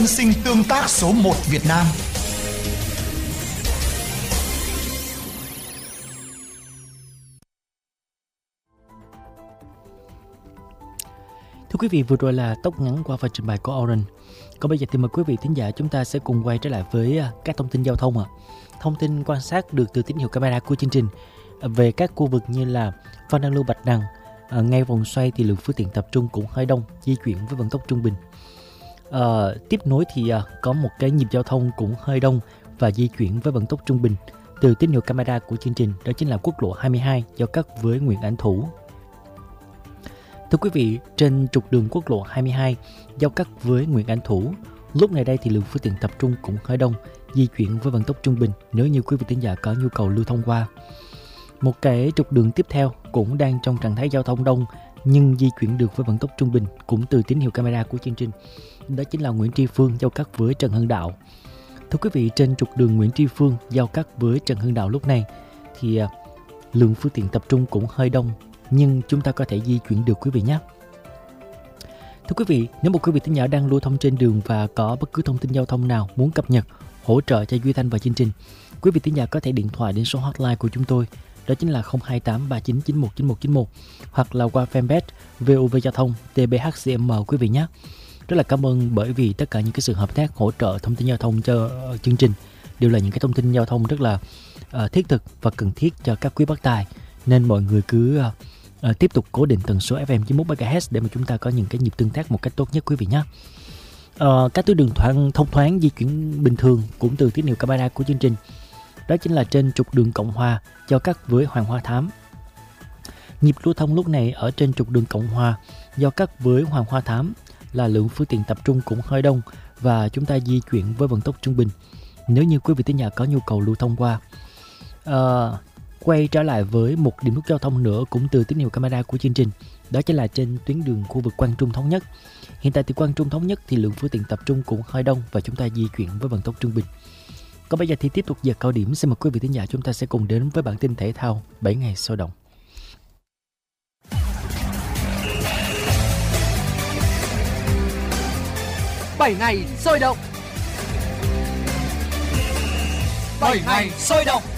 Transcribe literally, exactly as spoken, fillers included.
dân sinh tương tác số một Việt Nam. Thưa quý vị, vừa rồi là tóc ngắn qua phần trình bày của Orange. Còn bây giờ thì mời quý vị thính giả chúng ta sẽ cùng quay trở lại với các thông tin giao thông ạ. À. Thông tin quan sát được từ tín hiệu camera của chương trình về các khu vực như là Phan Đăng Lưu, Bạch Đằng, à, ngay vòng xoay thì lượng phương tiện tập trung cũng hơi đông, di chuyển với vận tốc trung bình. À, tiếp nối thì à, có một cái nhịp giao thông cũng hơi đông và di chuyển với vận tốc trung bình từ tín hiệu camera của chương trình, đó chính là quốc lộ hai mươi hai giao cắt với Nguyễn Ánh Thủ. Thưa quý vị, trên trục đường quốc lộ hai mươi hai giao cắt với Nguyễn Ánh Thủ, lúc này đây thì lượng phương tiện tập trung cũng hơi đông, di chuyển với vận tốc trung bình nếu như quý vị thính giả có nhu cầu lưu thông qua. Một cái trục đường tiếp theo cũng đang trong trạng thái giao thông đông nhưng di chuyển được với vận tốc trung bình cũng từ tín hiệu camera của chương trình, đó chính là Nguyễn Tri Phương giao cắt với Trần Hưng Đạo. Thưa quý vị, trên trục đường Nguyễn Tri Phương giao cắt với Trần Hưng Đạo lúc này thì uh, lượng phương tiện tập trung cũng hơi đông nhưng chúng ta có thể di chuyển được quý vị nhé. Thưa quý vị, nếu một quý vị thính giả đang lưu thông trên đường và có bất cứ thông tin giao thông nào muốn cập nhật, hỗ trợ cho Duy Thanh và chương trình, quý vị thính giả có thể điện thoại đến số hotline của chúng tôi, đó chính là không hai tám ba chín chín một chín một chín một, hoặc là qua fanpage vê o vê Giao thông tê bê hát xê em quý vị nhé. Rất là cảm ơn bởi vì tất cả những cái sự hợp tác hỗ trợ thông tin giao thông cho chương trình đều là những cái thông tin giao thông rất là uh, thiết thực và cần thiết cho các quý bác tài, nên mọi người cứ uh, uh, tiếp tục cố định tần số ép em chín mươi mốt mê ga héc để mà chúng ta có những cái nhịp tương tác một cách tốt nhất quý vị nhé. Uh, các tuyến đường thoáng thông thoáng di chuyển bình thường cũng từ tín hiệu camera của chương trình, đó chính là trên trục đường Cộng Hòa giao cắt với Hoàng Hoa Thám. Nhịp lưu thông lúc này ở trên trục đường Cộng Hòa giao cắt với Hoàng Hoa Thám là lượng phương tiện tập trung cũng hơi đông và chúng ta di chuyển với vận tốc trung bình nếu như quý vị thính giả có nhu cầu lưu thông qua. À, quay trở lại với một điểm nút giao thông nữa cũng từ tín hiệu camera của chương trình, đó chính là trên tuyến đường khu vực Quang Trung Thống Nhất. Hiện tại thì Quang Trung Thống Nhất thì lượng phương tiện tập trung cũng hơi đông và chúng ta di chuyển với vận tốc trung bình. Còn bây giờ thì tiếp tục giờ cao điểm, xin mời quý vị thính giả chúng ta sẽ cùng đến với bản tin thể thao bảy ngày sôi động. bảy ngày sôi động. bảy ngày sôi động.